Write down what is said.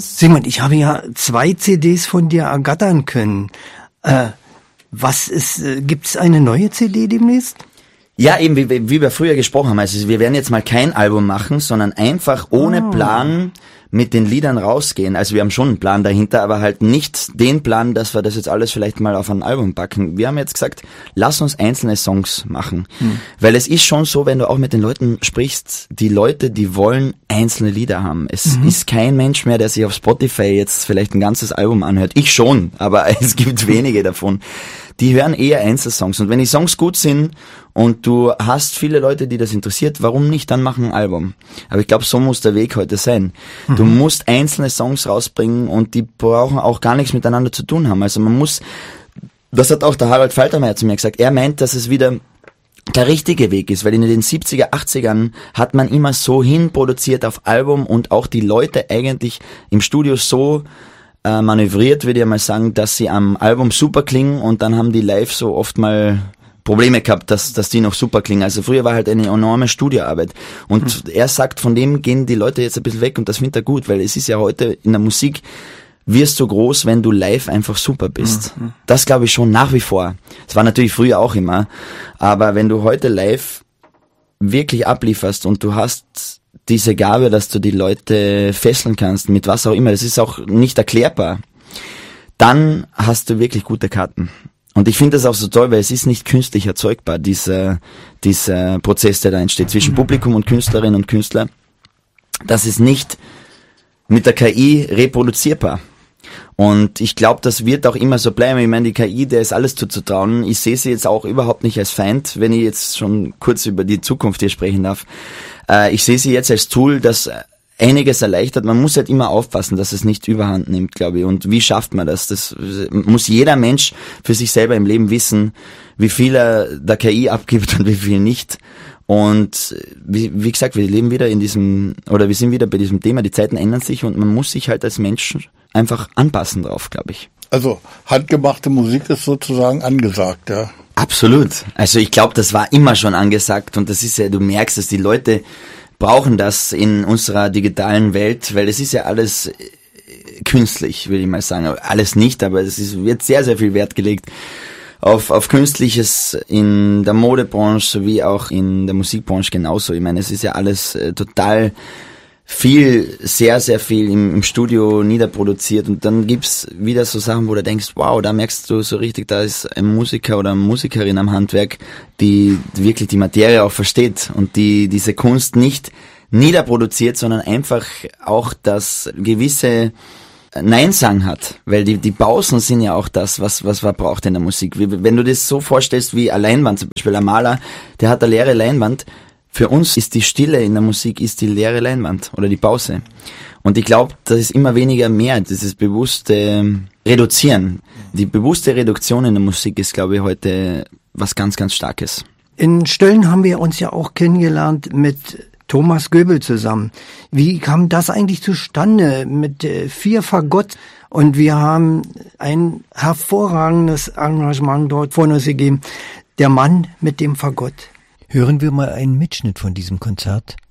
Sigmund, ich habe ja 2 CDs von dir ergattern können. Gibt's eine neue CD demnächst? Ja, eben, wie wir früher gesprochen haben. Also wir werden jetzt mal kein Album machen, sondern einfach ohne Plan mit den Liedern rausgehen. Also wir haben schon einen Plan dahinter, aber halt nicht den Plan, dass wir das jetzt alles vielleicht mal auf ein Album packen. Wir haben jetzt gesagt, lass uns einzelne Songs machen. Weil es ist schon so, wenn du auch mit den Leuten sprichst, die Leute, die wollen einzelne Lieder haben. Es ist kein Mensch mehr, der sich auf Spotify jetzt vielleicht ein ganzes Album anhört. Ich schon, aber es gibt wenige davon. Die hören eher Einzelsongs. Und wenn die Songs gut sind und du hast viele Leute, die das interessiert, warum nicht dann machen ein Album? Aber ich glaube, so muss der Weg heute sein. Du musst einzelne Songs rausbringen und die brauchen auch gar nichts miteinander zu tun haben. Also man muss, das hat auch der Harald Faltermeier zu mir gesagt, er meint, dass es wieder der richtige Weg ist, weil in den 70er, 80ern hat man immer so hinproduziert auf Album und auch die Leute eigentlich im Studio so manövriert, würde ich mal sagen, dass sie am Album super klingen und dann haben die live so oft mal Probleme gehabt, dass die noch super klingen. Also früher war halt eine enorme Studioarbeit und er sagt, von dem gehen die Leute jetzt ein bisschen weg und das findet er gut, weil es ist ja heute in der Musik, wirst du groß, wenn du live einfach super bist. Das glaube ich schon nach wie vor. Das war natürlich früher auch immer, aber wenn du heute live wirklich ablieferst und du hast diese Gabe, dass du die Leute fesseln kannst, mit was auch immer, das ist auch nicht erklärbar, dann hast du wirklich gute Karten. Und ich finde das auch so toll, weil es ist nicht künstlich erzeugbar, dieser Prozess, der da entsteht zwischen Publikum und Künstlerinnen und Künstler. Das ist nicht mit der KI reproduzierbar. Und ich glaube, das wird auch immer so bleiben. Ich meine, die KI, der ist alles zuzutrauen. Ich sehe sie jetzt auch überhaupt nicht als Feind, wenn ich jetzt schon kurz über die Zukunft hier sprechen darf. Ich sehe sie jetzt als Tool, das einiges erleichtert. Man muss halt immer aufpassen, dass es nicht überhand nimmt, glaube ich. Und wie schafft man das? Das muss jeder Mensch für sich selber im Leben wissen, wie viel er der KI abgibt und wie viel nicht. Und wie gesagt, wir leben wieder wir sind wieder bei diesem Thema, die Zeiten ändern sich und man muss sich halt als Mensch einfach anpassen drauf, glaube ich. Also handgemachte Musik ist sozusagen angesagt, ja? Absolut. Also ich glaube, das war immer schon angesagt und das ist ja, du merkst, dass die Leute brauchen das in unserer digitalen Welt, weil es ist ja alles künstlich, würde ich mal sagen. Alles nicht, aber wird sehr, sehr viel Wert gelegt auf Künstliches in der Modebranche sowie auch in der Musikbranche genauso. Ich meine, es ist ja alles total viel, sehr, sehr viel im Studio niederproduziert und dann gibt's wieder so Sachen, wo du denkst, wow, da merkst du so richtig, da ist ein Musiker oder eine Musikerin am Handwerk, die wirklich die Materie auch versteht und die diese Kunst nicht niederproduziert, sondern einfach auch das gewisse Nein-Sagen hat, weil die Pausen sind ja auch das, was man braucht in der Musik. Wenn du das so vorstellst wie eine Leinwand, zum Beispiel ein Maler, der hat eine leere Leinwand. Für uns ist die Stille in der Musik ist die leere Leinwand oder die Pause. Und ich glaube, das ist immer weniger mehr, dieses bewusste Reduzieren. Die bewusste Reduktion in der Musik ist, glaube ich, heute was ganz, ganz Starkes. In Stölln haben wir uns ja auch kennengelernt mit Thomas Göbel zusammen. Wie kam das eigentlich zustande mit 4 Fagott? Und wir haben ein hervorragendes Engagement dort von uns gegeben. Der Mann mit dem Fagott. Hören wir mal einen Mitschnitt von diesem Konzert.